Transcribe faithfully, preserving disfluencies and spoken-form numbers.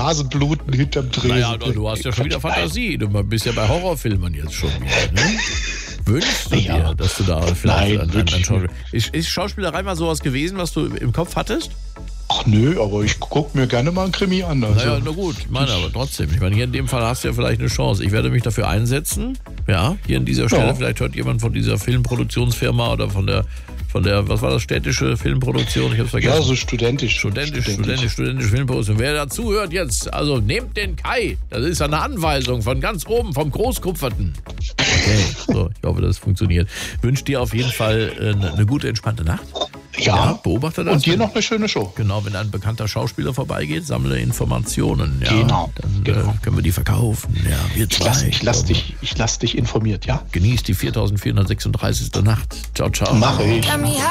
Nasenbluten hinterm Tresen. Naja, du, du hast ja schon wieder Fantasie. Du bist ja bei Horrorfilmen jetzt schon wieder, ne? Wünschst du Ja. dir, dass du da vielleicht Nein, an, an, wünsch an ich Schauspiel- ist, ist Schauspielerei mal sowas gewesen, was du im Kopf hattest? Ach nö, aber ich guck mir gerne mal einen Krimi an. Also. Naja, na gut, ich meine, aber trotzdem. Ich meine, hier in dem Fall hast du ja vielleicht eine Chance. Ich werde mich dafür einsetzen. Ja, hier an dieser Stelle. Ja. Vielleicht hört jemand von dieser Filmproduktionsfirma oder von der, von der, was war das, städtische Filmproduktion? Ich hab's vergessen. Ja, so studentisch. Studentisch, studentisch, studentisch Filmproduktion. Wer dazu hört jetzt, also nehmt den Kai. Das ist eine Anweisung von ganz oben, vom Großkupferten. Okay, so, ich hoffe, das funktioniert. Wünsche dir auf jeden Fall eine, eine gute, entspannte Nacht. Ja, Ja, beobachte das. und dir noch eine schöne Show. Genau, wenn ein bekannter Schauspieler vorbeigeht, sammle Informationen. Ja, Genau, Dann genau. Äh, können wir die verkaufen. Ja, wir Ich lass, zwei. ich, lass dich, ich lass dich informiert, ja? Genießt die viertausendvierhundertsechsunddreißigste Nacht. Ciao, ciao. Mache ich.